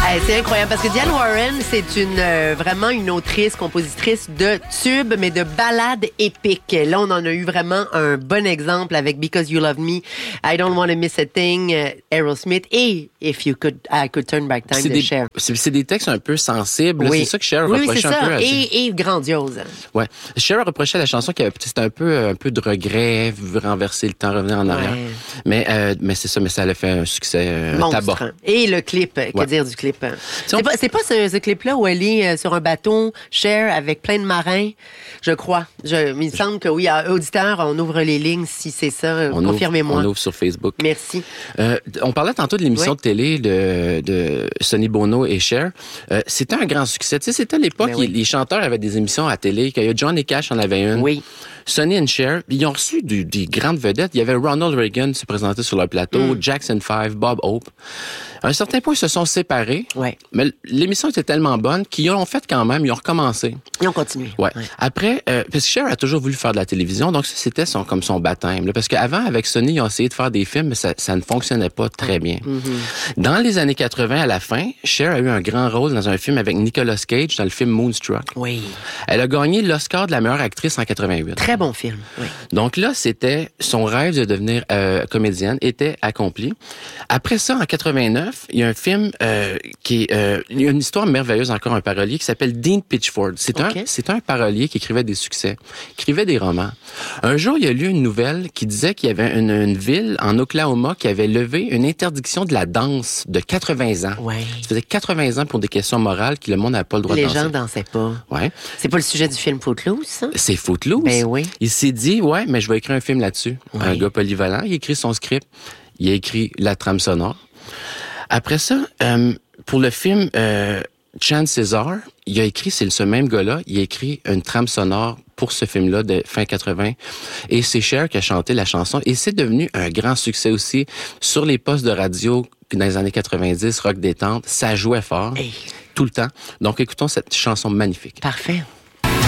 C'est incroyable parce que Diane Warren, c'est vraiment une autrice, compositrice de tubes, mais de ballades épiques. Là, on en a eu vraiment un bon exemple avec Because You Love Me, I Don't Want to Miss a Thing, Aerosmith et If You Could, I Could Turn Back Time de Cher. C'est des textes un peu sensibles. Oui. C'est ça que Cher reprochait un peu. Et grandiose. Ouais. Cher reprochait à la chanson qu'il y avait c'était un peu de regret, renverser le temps, revenir en arrière. Mais c'est ça, mais ça a fait un succès un tabac. Et le clip, que dire du clip? C'est pas ce clip-là où elle est sur un bateau, Cher, avec plein de marins, je crois. Il me semble que oui, auditeurs, on ouvre les lignes si c'est ça. Confirmez-moi. On ouvre sur Facebook. Merci. On parlait tantôt de l'émission de télé de Sonny Bono et Cher. C'était un grand succès. Tu sais, c'était l'époque où les chanteurs avaient des émissions à télé. Qu'il y a Johnny Cash en avait une. Oui. Sonny et Cher, ils ont reçu des grandes vedettes. Il y avait Ronald Reagan se présenter sur leur plateau, Jackson 5, Bob Hope. À un certain point, ils se sont séparés. Ouais. Mais l'émission était tellement bonne qu'ils ont fait quand même, ils ont recommencé. Ils ont continué. Ouais. Après, parce que Cher a toujours voulu faire de la télévision, donc ça, c'était comme son baptême. Là, parce qu'avant, avec Sonny, ils ont essayé de faire des films, mais ça ne fonctionnait pas très bien. Dans les années 80, à la fin, Cher a eu un grand rôle dans un film avec Nicolas Cage, dans le film Moonstruck. Oui. Elle a gagné l'Oscar de la meilleure actrice en 88. Très bon film, oui. Donc là, c'était son rêve de devenir comédienne était accompli. Après ça, en 89, il y a un film il y a une histoire merveilleuse, encore un parolier, qui s'appelle Dean Pitchford. C'est un parolier qui écrivait des succès, qui écrivait des romans. Un jour, il y a lu une nouvelle qui disait qu'il y avait une ville en Oklahoma qui avait levé une interdiction de la danse de 80 ans. Ouais. Ça faisait 80 ans pour des questions morales que le monde n'avait pas le droit de danser. Les gens dansaient pas. Ouais. C'est pas le sujet du film Footloose, ça? C'est Footloose. Ben oui. Il s'est dit, mais je vais écrire un film là-dessus. Oui. Un gars polyvalent, il écrit son script, il a écrit la trame sonore. Après ça, pour le film Chance César, il a écrit, c'est ce même gars-là, il a écrit une trame sonore pour ce film-là de fin 80. Et c'est Cher qui a chanté la chanson. Et c'est devenu un grand succès aussi sur les postes de radio dans les années 90, rock détente. Ça jouait fort, tout le temps. Donc écoutons cette chanson magnifique. Parfait.